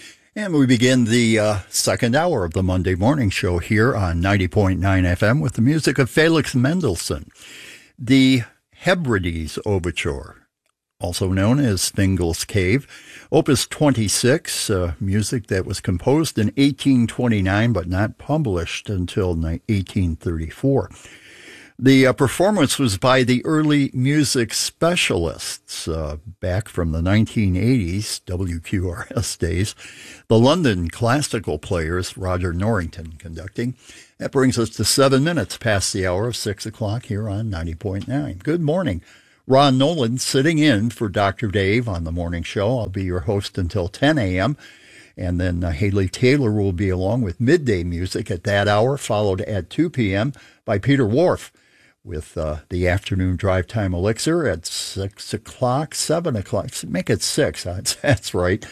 And we begin the second hour of the Monday morning show here on 90.9 FM with the music of Felix Mendelssohn. The Hebrides Overture, also known as Fingal's Cave, Opus 26, music that was composed in 1829 but not published until 1834. The performance was by the early music specialists back from the 1980s, WQRS days. The London classical players, Roger Norrington conducting. That brings us to 7 minutes past the hour of 6 o'clock here on 90.9. Good morning. Ron Nolan sitting in for Dr. Dave on the morning show. I'll be your host until 10 a.m. And then Haley Taylor will be along with midday music at that hour, followed at 2 p.m. by Peter Wharf with the afternoon drive time elixir at 6 o'clock, 7 o'clock. Make it 6. That's right.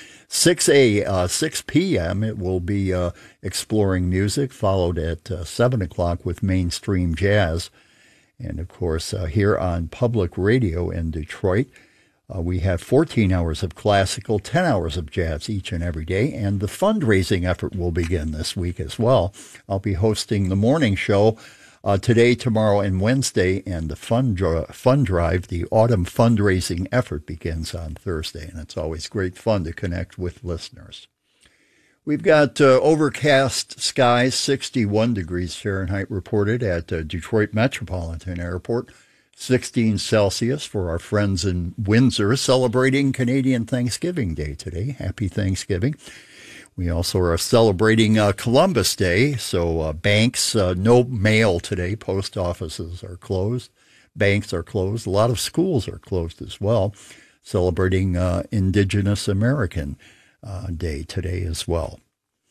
6 p.m. It will be exploring music, followed at 7 o'clock with mainstream jazz. And, of course, here on public radio in Detroit, we have 14 hours of classical, 10 hours of jazz each and every day. And the fundraising effort will begin this week as well. I'll be hosting the morning show today, tomorrow, and Wednesday, and the fund drive, the autumn fundraising effort, begins on Thursday, and it's always great fun to connect with listeners. We've got overcast skies, 61 degrees Fahrenheit reported at Detroit Metropolitan Airport, 16 Celsius for our friends in Windsor celebrating Canadian Thanksgiving Day today. Happy Thanksgiving. We also are celebrating Columbus Day, so banks, no mail today. Post offices are closed. Banks are closed. A lot of schools are closed as well, celebrating Indigenous American Day today as well.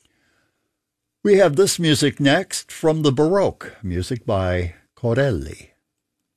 We have this music next from the Baroque, music by Corelli.